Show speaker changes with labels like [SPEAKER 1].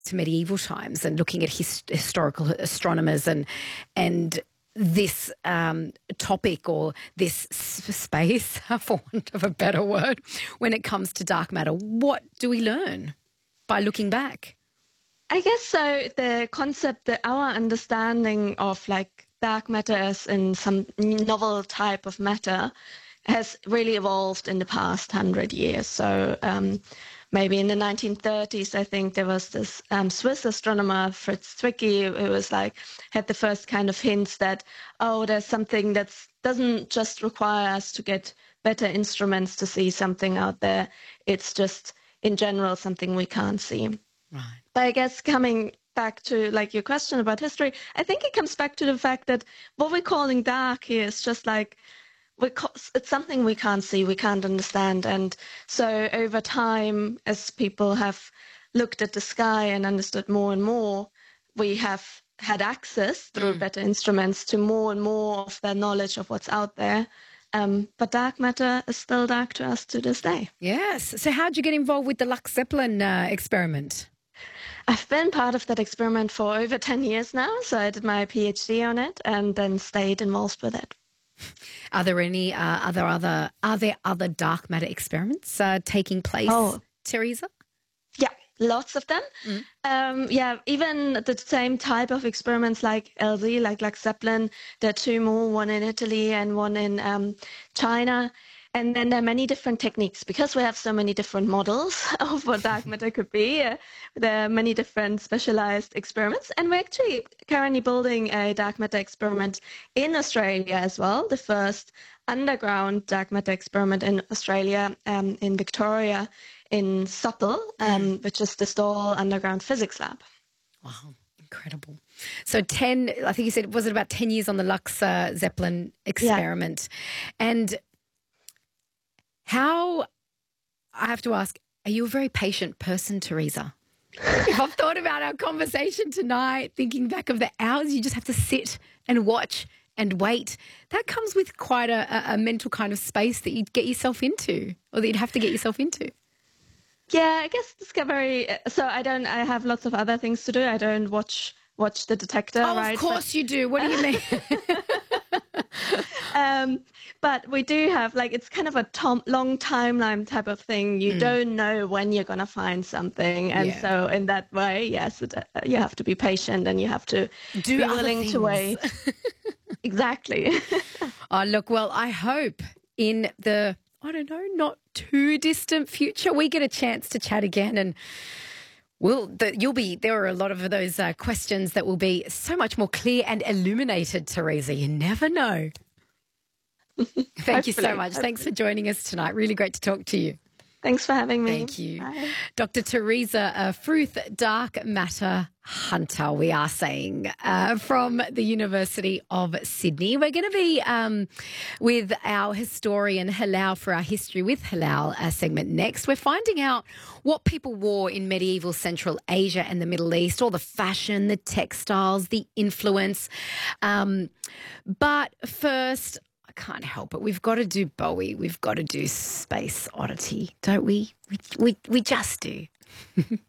[SPEAKER 1] to medieval times and looking at historical astronomers and this topic or this space, for want of a better word, when it comes to dark matter? What do we learn by looking back?
[SPEAKER 2] I guess so. The concept that our understanding of like dark matter as in some novel type of matter has really evolved in the past 100 years. So maybe in the 1930s, I think there was this Swiss astronomer, Fritz Zwicky, who was like, had the first kind of hints that, oh, there's something that doesn't just require us to get better instruments to see something out there. It's just, in general, something we can't see.
[SPEAKER 1] Right.
[SPEAKER 2] But I guess coming back to like your question about history, I think it comes back to the fact that what we're calling dark here is just like, it's something we can't see, we can't understand. And so over time, as people have looked at the sky and understood more and more, we have had access through better instruments to more and more of the knowledge of what's out there. But dark matter is still dark to us to this day.
[SPEAKER 1] Yes. So how'd you get involved with the Lux Zeppelin experiment?
[SPEAKER 2] I've been part of that experiment for over 10 years now. So I did my PhD on it and then stayed involved with it.
[SPEAKER 1] Are there any are there other dark matter experiments taking place, Teresa?
[SPEAKER 2] Yeah, lots of them. Yeah, even the same type of experiments like LZ, like Lux Zeppelin. There are two more, one in Italy and one in China. And then there are many different techniques because we have so many different models of what dark matter could be. There are many different specialized experiments. And we're actually currently building a dark matter experiment in Australia as well, the first underground dark matter experiment in Australia, in Victoria, in Suttle, which is the Stawell Underground Physics Lab.
[SPEAKER 1] Wow, incredible. So I think you said, was it about 10 years on the Lux Zeppelin experiment? Yeah. And how, I have to ask, are you a very patient person, Teresa? If I've thought about our conversation tonight, thinking back of the hours you just have to sit and watch and wait, that comes with quite a mental kind of space that you'd get yourself into, or that you'd have to get yourself into.
[SPEAKER 2] Yeah, I guess Discovery, so I have lots of other things to do. I don't watch The Detector, right?
[SPEAKER 1] Of course you do. What do you mean?
[SPEAKER 2] But we do have, like, it's kind of a long timeline type of thing. You don't know when you're going to find something. And so in that way, yes, you have to be patient and you have to be willing to wait. Exactly.
[SPEAKER 1] Oh, look, well, I hope in the, I don't know, not too distant future, we get a chance to chat again and there are a lot of those questions that will be so much more clear and illuminated, Teresa. You never know. Thank you so much. Thanks for joining us tonight. Really great to talk to you.
[SPEAKER 2] Thanks for having me.
[SPEAKER 1] Thank you.
[SPEAKER 2] Bye.
[SPEAKER 1] Dr. Teresa Fruth, dark matter hunter, we are saying, from the University of Sydney. We're going to be with our historian Hilal for our History with Hilal segment next. We're finding out what people wore in medieval Central Asia and the Middle East, all the fashion, the textiles, the influence. But first, I can't help it. We've got to do Bowie. We've got to do Space Oddity, don't we? We just do.